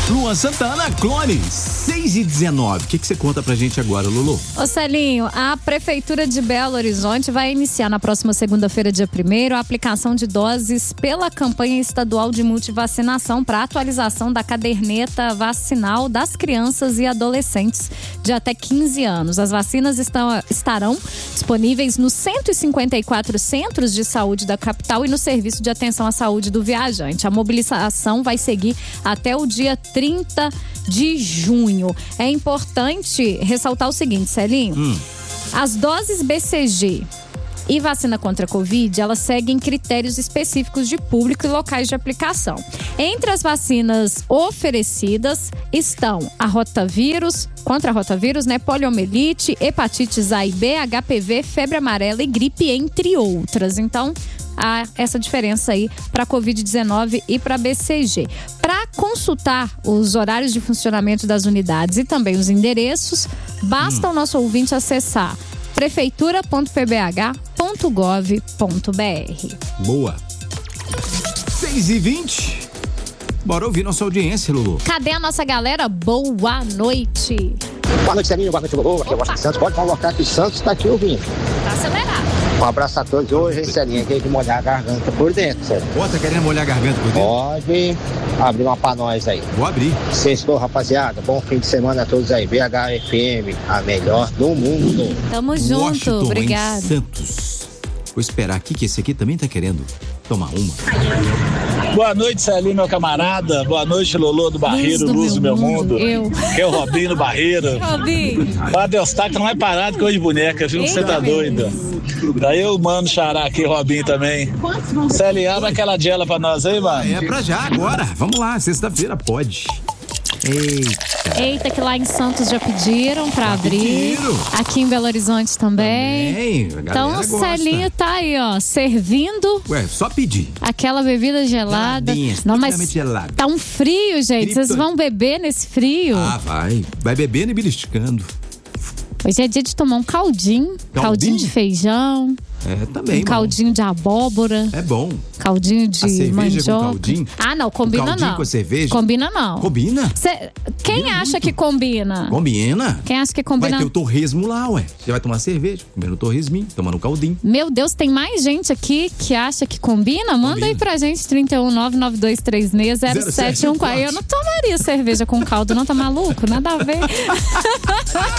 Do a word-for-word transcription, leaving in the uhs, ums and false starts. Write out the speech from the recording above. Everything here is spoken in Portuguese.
Luan Santana, Clones, seis e dezenove. O que, que você conta pra gente agora, Lulu? Ô Celinho, a Prefeitura de Belo Horizonte vai iniciar na próxima segunda-feira, dia primeiro, a aplicação de doses pela campanha estadual de multivacinação para atualização da caderneta vacinal das crianças e adolescentes de até quinze anos. As vacinas estão, estarão disponíveis nos cento e cinquenta e quatro centros de saúde da capital e no serviço de atenção à saúde do viajante. A mobilização vai seguir até o dia trinta de junho. É importante ressaltar o seguinte, Celinho. Hum. As doses B C G e vacina contra a Covid, elas seguem critérios específicos de público e locais de aplicação. Entre as vacinas oferecidas estão a rotavírus, contra a rotavírus, né, poliomielite, hepatites A e B, H P V, febre amarela e gripe, entre outras. Então, há essa diferença aí para a covid dezenove e para a B C G. Para consultar os horários de funcionamento das unidades e também os endereços, basta hum. o nosso ouvinte acessar prefeitura ponto p b h ponto gov ponto b r. Boa. seis e vinte. Bora ouvir nossa audiência, Lulu. Cadê a nossa galera? Boa noite. Boa noite, Celinho. Boa noite, Lulu. Aqui é o Washington Santos. Pode colocar que Santos está aqui ouvindo. Tá acelerado. Um abraço a todos hoje, hein, Celinho? Tem que molhar a garganta por dentro, Celinho. Pô, tá querendo molhar a garganta por dentro? Pode abrir uma pra nós aí. Vou abrir. Sextou, rapaziada. Bom fim de semana a todos aí. B H F M, a melhor do mundo. Tamo junto, Washington, obrigado. Em Santos. Vou esperar aqui que esse aqui também tá querendo tomar uma. Boa noite, Celinho, meu camarada. Boa noite, Lolo do Barreiro, Luz do, Luz do meu, meu mundo. mundo. Eu. Que é o Robinho do Barreiro. Robinho. O Deus tá que não vai parar de coisa de boneca, viu? Você tá doido. Daí eu mando xará aqui, Robinho também. Celinho, abre aquela gela pra nós aí, mano. É pra já, agora. Vamos lá, sexta-feira pode. Eita. Eita, que lá em Santos já pediram pra já abrir. Pediram. Aqui em Belo Horizonte também. Também. Então o Celinho tá aí, ó, servindo. Ué, só pedir. Aquela bebida gelada. Não, mas gelada. Tá um frio, gente. Vocês vão beber nesse frio? Ah, vai. Vai bebendo e beliscando. Hoje é dia de tomar um caldinho. Caldinho, caldinho de feijão. É, também, Um caldinho mano. de abóbora. É bom. Caldinho de a cerveja mandioca. Com caldinho? Ah, não, combina um caldinho não. com a cerveja? Combina não. Combina? Cê, quem combina acha muito. que combina? Combina? Quem acha que combina? Vai ter o torresmo lá, ué. Você vai tomar cerveja, comendo torresminho, tomando caldinho. Meu Deus, tem mais gente aqui que acha que combina? Manda combina. Aí pra gente, trinta e um, nove nove dois três seis, zero sete um quatro. Eu não tomaria cerveja com caldo, não, tá maluco? Nada a ver.